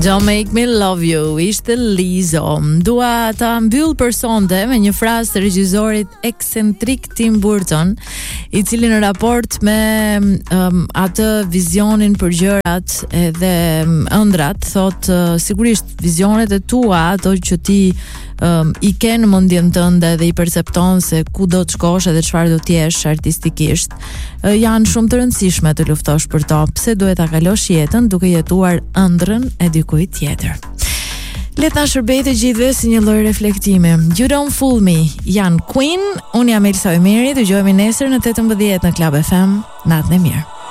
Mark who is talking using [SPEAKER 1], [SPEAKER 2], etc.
[SPEAKER 1] Don't make me love you, ishte Lizzo. Dua ta mbyll për sonte me një frazë të regjisorit ekscentrik Tim Burton, i cili në raport me atë vizionin për gjërat edhe ëndrat, thot sigurisht vizionet e tua, ato që ti i ke në mendjen tënde dhe i percepton se ku do të shkosh edhe çfarë do të jesh artistikisht, janë shumë të rëndësishme të luftosh për to, pse duhet ta kalosh jetën duke jetuar ëndrrën e dikujt tjetër. Le ta shërbej të gjithëve si një lloj reflektimi. You Don't Fool Me, janë Queen, unë jam Elsa Ojmeri, dëgjohemi nesër në 18 në Club FM. Natën e mirë.